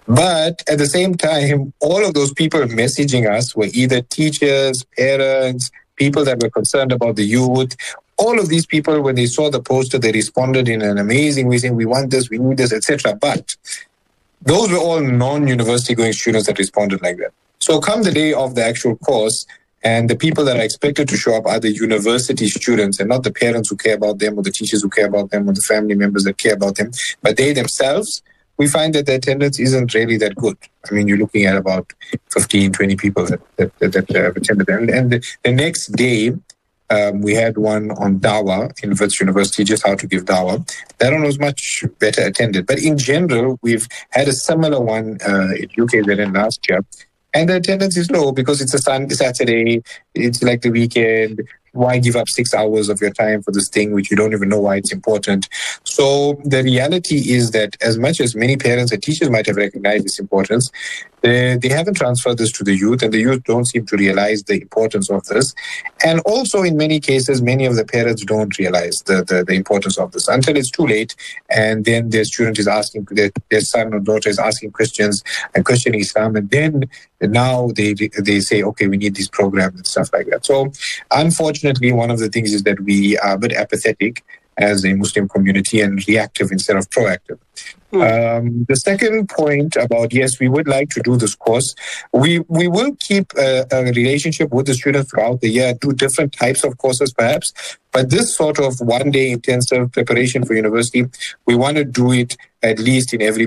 But at the same time, all of those people messaging us were either teachers, parents, people that were concerned about the youth. All of these people, when they saw the poster, they responded in an amazing way, saying, we want this, we need this, etc. But those were all non-university going students that responded like that. So come the day of the actual course, and the people that are expected to show up are the university students and not the parents who care about them or the teachers who care about them or the family members that care about them, but they themselves. We find that the attendance isn't really that good. I mean, you're looking at about 15, 20 people that attended. And the next day, we had one on Dawa in Wits University, just how to give Dawa. That one was much better attended. But in general, we've had a similar one in UKZN last year. And the attendance is low because it's a Saturday, it's like the weekend. Why give up 6 hours of your time for this thing which you don't even know why it's important? So the reality is that as much as many parents and teachers might have recognized its importance, they haven't transferred this to the youth, and the youth don't seem to realize the importance of this. And also in many cases, many of the parents don't realize the importance of this until it's too late. And then their student is asking, their son or daughter is asking questions and questioning Islam. And then now they say, okay, we need these programs and stuff like that. So unfortunately, one of the things is that we are a bit apathetic as a Muslim community and reactive instead of proactive. The second point about, yes, we would like to do this course. We will keep a relationship with the students throughout the year, do different types of courses perhaps, but this sort of one-day intensive preparation for university, we want to do it at least in every,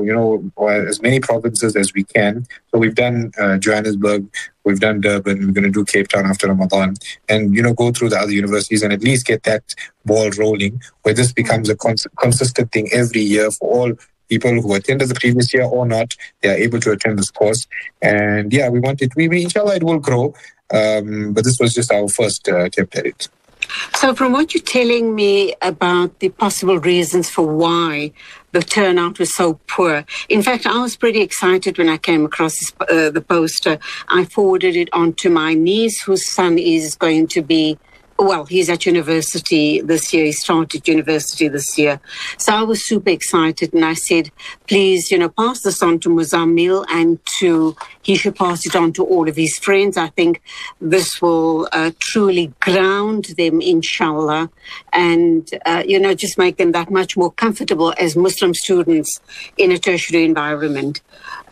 as many provinces as we can. So we've done Johannesburg, we've done Durban, we're going to do Cape Town after Ramadan, and, go through the other universities and at least get that ball rolling, where this becomes a consistent thing every year for all people who attended the previous year or not. They are able to attend this course. And yeah, we want it, inshallah, it will grow. But this was just our first attempt at it. So from what you're telling me about the possible reasons for why the turnout was so poor, in fact, I was pretty excited when I came across the poster. I forwarded it on to my niece, whose son is going to be, he's at university this year. He started university this year. So I was super excited, and I said, please, pass this on to Muzammil, and he should pass it on to all of his friends. I think this will truly ground them, inshallah, and, just make them that much more comfortable as Muslim students in a tertiary environment.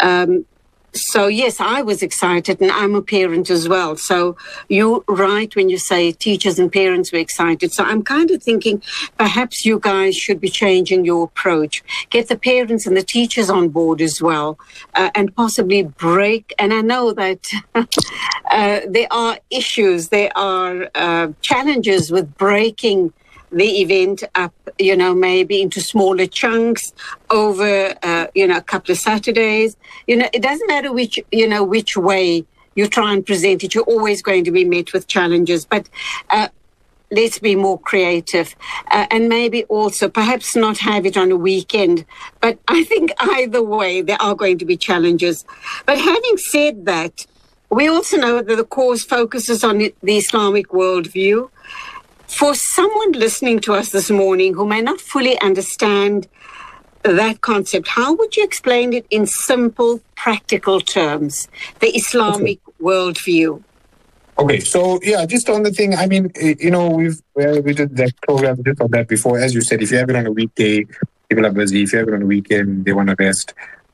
So, yes, I was excited, and I'm a parent as well. So you're right when you say teachers and parents were excited. So I'm kind of thinking perhaps you guys should be changing your approach. Get the parents and the teachers on board as well, and possibly break. And I know that there are issues, there are challenges with breaking the event up, maybe into smaller chunks over, a couple of Saturdays. It doesn't matter which way you try and present it. You're always going to be met with challenges, but let's be more creative, and maybe also perhaps not have it on a weekend. But I think either way, there are going to be challenges. But having said that, we also know that the course focuses on the Islamic worldview. For someone listening to us this morning who may not fully understand that concept, how would you explain it in simple, practical terms, the Islamic worldview? Okay, so just on the thing, I mean, we did that program, just on that before. As you said, if you have it on a weekday, people are busy. If you have it on a weekend, they want to rest.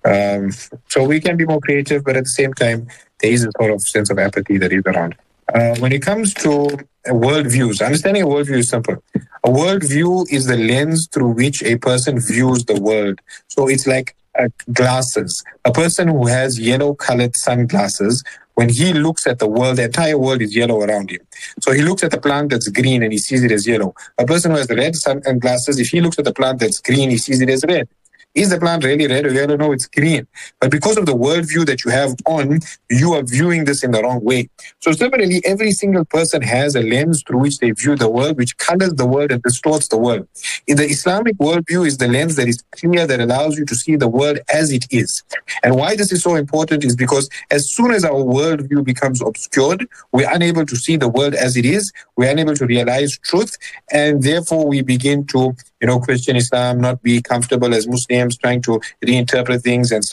So we can be more creative, but at the same time, there is a sort of sense of apathy that is around. When it comes to worldviews, understanding a worldview is simple. A worldview is the lens through which a person views the world. So it's like glasses. A person who has yellow-colored sunglasses, when he looks at the world, the entire world is yellow around him. So he looks at the plant that's green and he sees it as yellow. A person who has the red sunglasses, if he looks at the plant that's green, he sees it as red. Is the plant really red or yellow? No, it's green. But because of the worldview that you have on, you are viewing this in the wrong way. So similarly, every single person has a lens through which they view the world, which colors the world and distorts the world. In the Islamic worldview is the lens that is clear, that allows you to see the world as it is. And why this is so important is because as soon as our worldview becomes obscured, we're unable to see the world as it is, we're unable to realize truth, and therefore we begin to question Islam, not be comfortable as Muslims, trying to reinterpret things and